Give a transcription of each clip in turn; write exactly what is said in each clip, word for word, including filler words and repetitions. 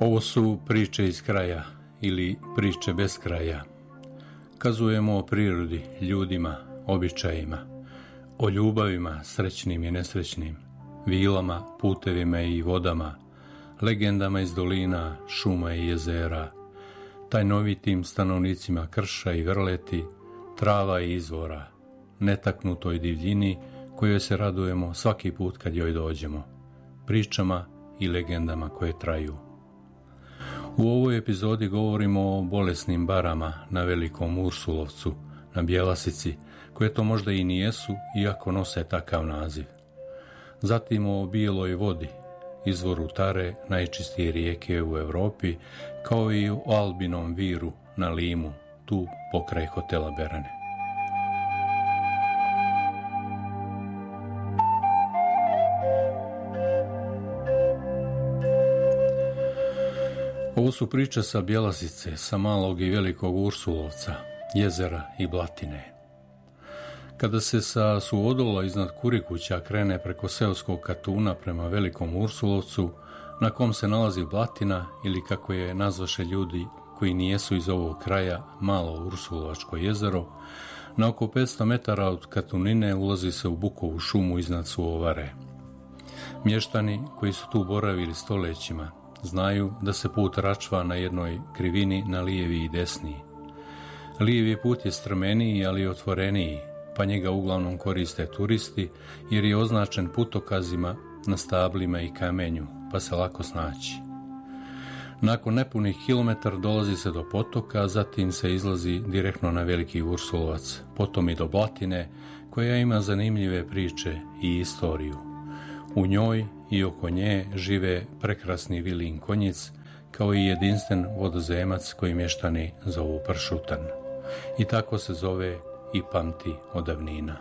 Ovo su priče iz kraja ili priče bez kraja. Kazujemo o prirodi, ljudima, običajima, o ljubavima srećnim i nesrećnim, vilama, putevima i vodama, legendama iz dolina, šuma i jezera, tajnovitim stanovnicima krša i vrleti, trava i izvora, netaknutoj divljini kojoj se radujemo svaki put kad joj dođemo, pričama i legendama koje traju. U ovoj epizodi govorimo o bolesnim barama na Velikom Ursulovcu, na Bjelasici, koje to možda i nijesu, iako nose takav naziv. Zatim o Bijeloj vodi, izvoru Tare, najčistije rijeke u Europi, kao i o Albinom viru na Limu, tu pokraj hotela Berane. Ovo su priče sa Bjelasice, sa Malog i Velikog Ursulovca, jezera i blatine. Kada se sa Suodola iznad Kurikuća krene preko seoskog Katuna prema Velikom Ursulovcu, na kom se nalazi blatina ili kako je nazvaše ljudi koji nijesu iz ovog kraja, Malo Ursulovačko jezero, na oko petsto metara od Katunine ulazi se u bukovu šumu iznad Suovare. Mještani koji su tu boravili stolećima znaju da se put račva na jednoj krivini na lijevi i desni. Lijevi put je strmeniji, ali otvoreniji, pa njega uglavnom koriste turisti jer je označen putokazima na stablima i kamenju, pa se lako snaći. Nakon nepunih kilometar dolazi se do potoka, zatim se izlazi direktno na Veliki Ursulovac, potom i do Blatine, koja ima zanimljive priče i istoriju. U njoj i oko nje žive prekrasni Vilin konjic, kao i jedinstven vodozemac koji mještani zovu Pršutan. I tako se zove i pamti od davnina.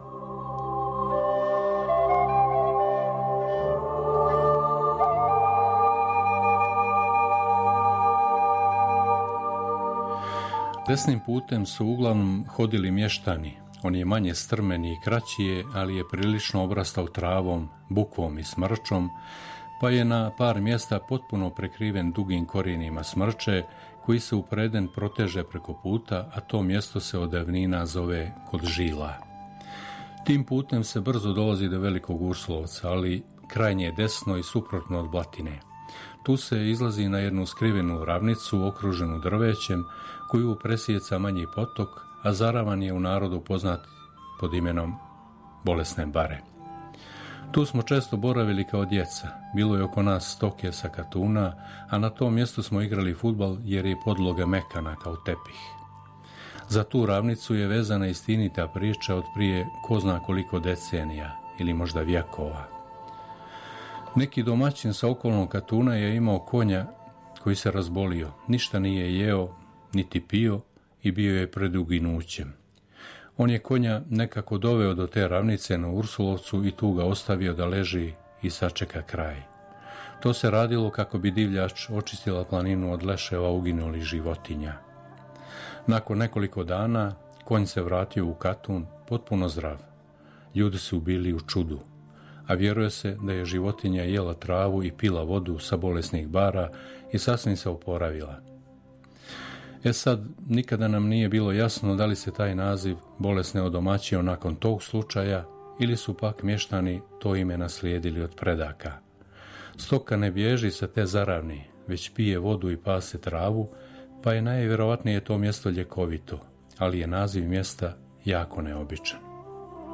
Desnim putem su uglavnom hodili mještani. On je manje strmeni i kraći je, ali je prilično obrastao travom, bukvom i smrčom, pa je na par mjesta potpuno prekriven dugim korijenima smrče, koji se u preden proteže preko puta, a to mjesto se od davnina zove kod žila. Tim putem se brzo dolazi do Velikog Ursulovca, ali krajnje desno i suprotno od Blatine. Tu se izlazi na jednu skrivenu ravnicu okruženu drvećem, koju presjeca manji potok, a zaravan je u narodu poznat pod imenom Bolesne bare. Tu smo često boravili kao djeca, bilo je oko nas stoke sa Katuna, a na tom mjestu smo igrali fudbal jer je podloga mekana kao tepih. Za tu ravnicu je vezana istinita priča od prije ko zna koliko decenija ili možda vjekova. Neki domaćin sa okolnog Katuna je imao konja koji se razbolio, ništa nije jeo, niti pio i bio je pred uginućem. On je konja nekako doveo do te ravnice na Ursulovcu i tu ga ostavio da leži i sačeka kraj. To se radilo kako bi divljač očistila planinu od leševa uginulih životinja. Nakon nekoliko dana konj se vratio u Katun potpuno zdrav. Ljudi su bili u čudu, a vjeruje se da je životinja jela travu i pila vodu sa bolesnih bara i sasvim se oporavila. E sad, nikada nam nije bilo jasno da li se taj naziv bolesne odomaćio nakon tog slučaja ili su pak mještani to ime naslijedili od predaka. Stoka ne bježi sa te zaravni, već pije vodu i pase travu, pa je najvjerovatnije to mjesto ljekovito, ali je naziv mjesta jako neobičan.